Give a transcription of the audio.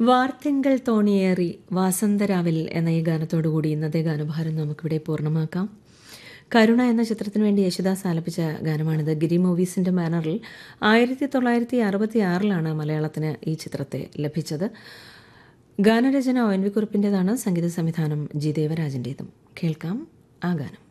വാർത്തിങ്കൾ തോണിയേറി വാസന്തരാവിൽ എന്ന ഈ ഗാനത്തോടുകൂടി ഇന്നത്തെ ഗാനഭാരം നമുക്കിവിടെ പൂർണ്ണമാക്കാം. കരുണ എന്ന ചിത്രത്തിനു വേണ്ടി യേശുദാസ് ആലപിച്ച ഗാനമാണിത്. ഗിരി മൂവീസിന്റെ ബാനറിൽ 1966 മലയാളത്തിന് ഈ ചിത്രത്തെ ലഭിച്ചത്. ഗാനരചന ഒ.എൻ.വി. കുറുപ്പിൻ്റെതാണ്. സംഗീത സംവിധാനം ജി ദേവരാജൻ്റേതും. കേൾക്കാം ആ ഗാനം.